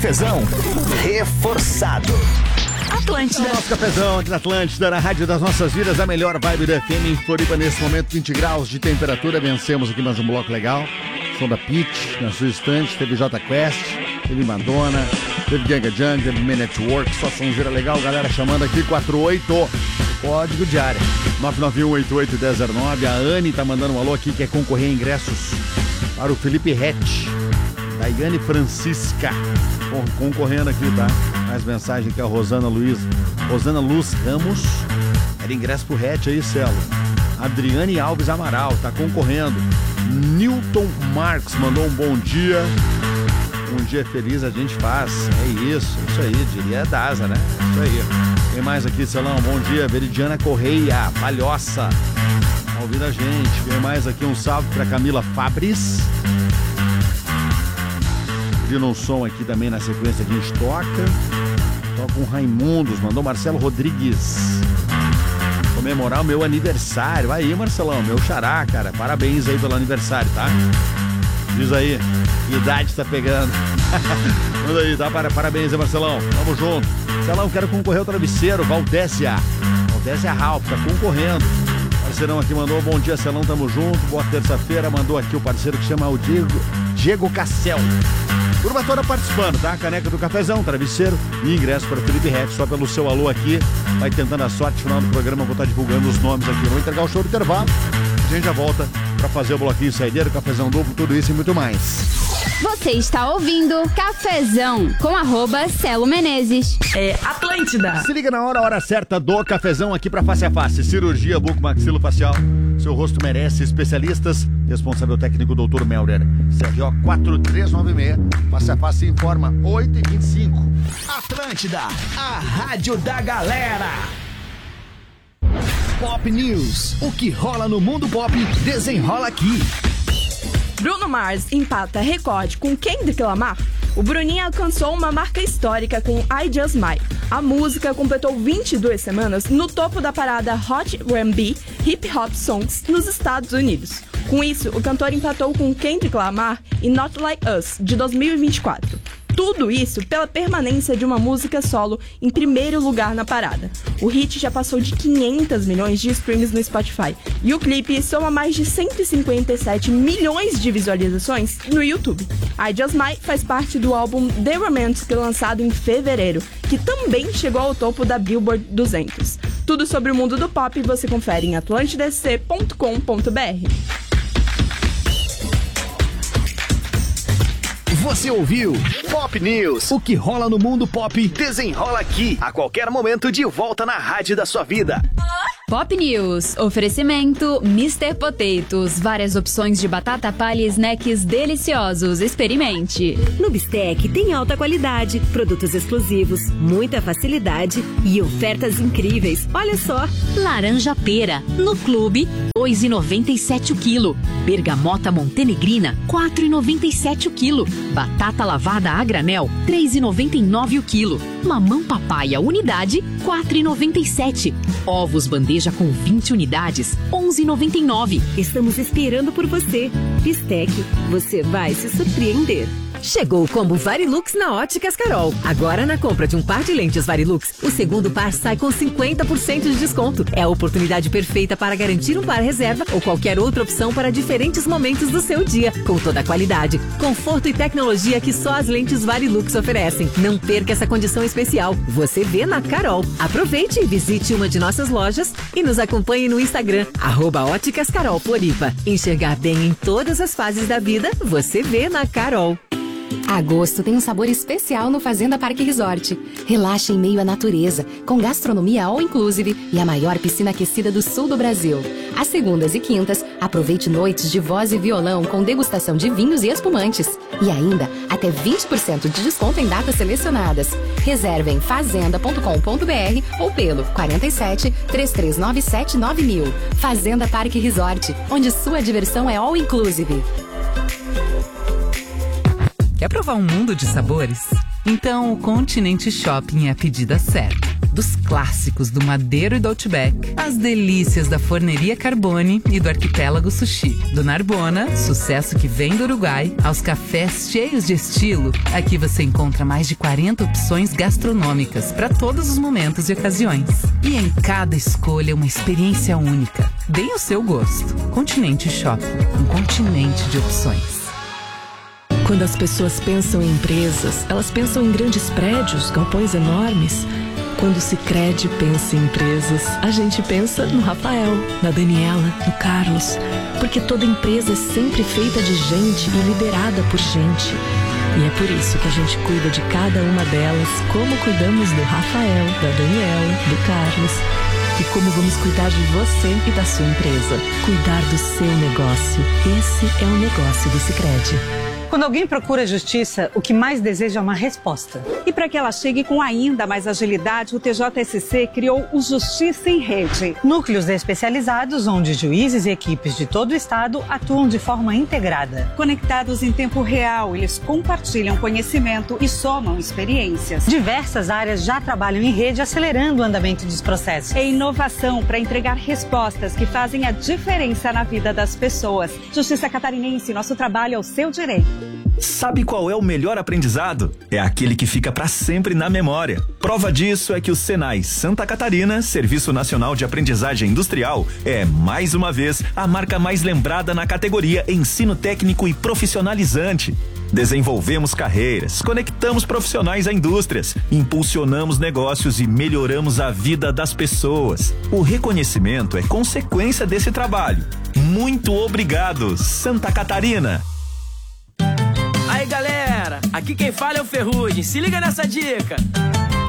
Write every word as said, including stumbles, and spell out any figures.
Cafezão reforçado. Atlântida. Nosso cafezão aqui na Atlântida, na rádio das nossas vidas, a melhor vibe da F M em Floripa nesse momento, vinte graus de temperatura. Vencemos aqui mais um bloco legal. Som da Pitch, na sua estante, teve J Quest, teve Madonna, teve Ganga Jung, teve Man at Work, só sonzeira legal, galera chamando aqui quatro oito, código de área, nove nove um oito oito um zero zero nove. A Anne tá mandando um alô aqui, quer concorrer a ingressos para o Felipe Hatch. Daiane Francisca concorrendo aqui, tá? Mais mensagem aqui, a Rosana Luiz. Rosana Luz Ramos. Era ingresso pro Hatch aí, Celo. Adriane Alves Amaral tá concorrendo. Newton Marques mandou um bom dia. Um dia feliz a gente faz. É isso, isso aí, diria Daza, né? Isso aí. Tem mais aqui, Celão. Bom dia, Veridiana Correia, Palhoça. Tá ouvindo a gente. Tem mais aqui, um salve pra Camila Fabris. Pedindo um som aqui também na sequência que a gente toca. Toca um Raimundos, mandou Marcelo Rodrigues. Comemorar o meu aniversário. Aí, Marcelão, meu xará, cara. Parabéns aí pelo aniversário, tá? Diz aí, que idade tá pegando. Manda aí, tá? Parabéns aí, Marcelão. Tamo junto. Marcelão, quero concorrer ao travesseiro. Valdécia. Valdécia Ralph, tá concorrendo. Parceirão aqui mandou, bom dia, Celão, tamo junto. Boa terça-feira. Mandou aqui o parceiro que chama o Diego, Diego Cassel. Turma toda participando, tá? Caneca do cafezão, travesseiro e ingresso para o Felipe Hatch. Só pelo seu alô aqui, vai tentando a sorte. No final do programa eu vou estar divulgando os nomes aqui. Vou entregar o show do intervalo. A gente já volta para fazer o bloquinho saideiro, cafezão duplo, tudo isso e muito mais. Você está ouvindo Cafezão com arroba Celo Menezes. É Atlântida. Se liga na hora, a hora certa do cafezão aqui para Face a Face. Cirurgia bucomaxilofacial. Seu rosto merece especialistas. Responsável técnico doutor Melder. C R O quatro três nove seis. Face a Face informa oito e vinte e cinco. Atlântida, a rádio da galera. Pop News. O que rola no mundo pop desenrola aqui. Bruno Mars empata recorde com Kendrick Lamar. O Bruninho alcançou uma marca histórica com I Just Might. A música completou vinte e duas semanas no topo da parada Hot R and B Hip Hop Songs nos Estados Unidos. Com isso, o cantor empatou com Kendrick Lamar e Not Like Us, de dois mil e vinte e quatro. Tudo isso pela permanência de uma música solo em primeiro lugar na parada. O hit já passou de quinhentos milhões de streams no Spotify e o clipe soma mais de cento e cinquenta e sete milhões de visualizações no YouTube. I Just Might faz parte do álbum The Romantic, lançado em fevereiro, que também chegou ao topo da Billboard duzentos. Tudo sobre o mundo do pop você confere em atlântida s c ponto com ponto b r. Você ouviu Pop News. O que rola no mundo pop desenrola aqui. A qualquer momento de volta na rádio da sua vida. Pop News. Oferecimento mister Potatoes. Várias opções de batata palha e snacks deliciosos. Experimente. No Bistec tem alta qualidade, produtos exclusivos, muita facilidade e ofertas incríveis. Olha só. Laranja pera. No Clube, dois reais e noventa e sete centavos o quilo. Bergamota montenegrina, quatro reais e noventa e sete centavos o quilo. Batata lavada a granel, três reais e noventa e nove centavos o quilo. Mamão papaya unidade, quatro reais e noventa e sete centavos. Ovos bandeja com vinte unidades, onze reais e noventa e nove centavos. Estamos esperando por você. Bistec, você vai se surpreender. Chegou o combo Varilux na Óticas Carol. Agora, na compra de um par de lentes Varilux, o segundo par sai com cinquenta por cento de desconto. É a oportunidade perfeita para garantir um par reserva ou qualquer outra opção para diferentes momentos do seu dia. Com toda a qualidade, conforto e tecnologia que só as lentes Varilux oferecem. Não perca essa condição especial. Você vê na Carol. Aproveite e visite uma de nossas lojas e nos acompanhe no Instagram, arroba Óticas Carol Floripa. Enxergar bem em todas as fases da vida, você vê na Carol. Agosto tem um sabor especial no Fazenda Parque Resort. Relaxe em meio à natureza, com gastronomia all inclusive e a maior piscina aquecida do sul do Brasil. Às segundas e quintas, aproveite noites de voz e violão com degustação de vinhos e espumantes. E ainda, até vinte por cento de desconto em datas selecionadas. Reserve em fazenda ponto com ponto b r ou pelo quarenta e sete, três três nove sete, nove mil. Fazenda Parque Resort, onde sua diversão é all inclusive. Quer provar um mundo de sabores? Então o Continente Shopping é a pedida certa. dos clássicos do Madeiro e do Outback, as delícias da Forneria Carbone e do Arquipélago Sushi. Do Narbona, sucesso que vem do Uruguai, aos cafés cheios de estilo, aqui você encontra mais de quarenta opções gastronômicas para todos os momentos e ocasiões. E em cada escolha uma experiência única. Deem o seu gosto. Continente Shopping, um continente de opções. Quando as pessoas pensam em empresas, elas pensam em grandes prédios, galpões enormes. Quando o Sicredi pensa em empresas, a gente pensa no Rafael, na Daniela, no Carlos. Porque toda empresa é sempre feita de gente e liderada por gente. E é por isso que a gente cuida de cada uma delas, como cuidamos do Rafael, da Daniela, do Carlos. E como vamos cuidar de você e da sua empresa. Cuidar do seu negócio. Esse é o negócio do Sicredi. Quando alguém procura justiça, o que mais deseja é uma resposta. E para que ela chegue com ainda mais agilidade, o T J S C criou o Justiça em Rede. Núcleos especializados onde juízes e equipes de todo o estado atuam de forma integrada. Conectados em tempo real, eles compartilham conhecimento e somam experiências. Diversas áreas já trabalham em rede, acelerando o andamento dos processos. É inovação para entregar respostas que fazem a diferença na vida das pessoas. Justiça Catarinense, nosso trabalho é o seu direito. Sabe qual é o melhor aprendizado? É aquele que fica para sempre na memória. Prova disso é que o Senai Santa Catarina, Serviço Nacional de Aprendizagem Industrial, é, mais uma vez, a marca mais lembrada na categoria Ensino Técnico e Profissionalizante. Desenvolvemos carreiras, conectamos profissionais a indústrias, impulsionamos negócios e melhoramos a vida das pessoas. O reconhecimento é consequência desse trabalho. Muito obrigado, Santa Catarina! Aí galera, aqui quem fala é o Ferrugem, se liga nessa dica.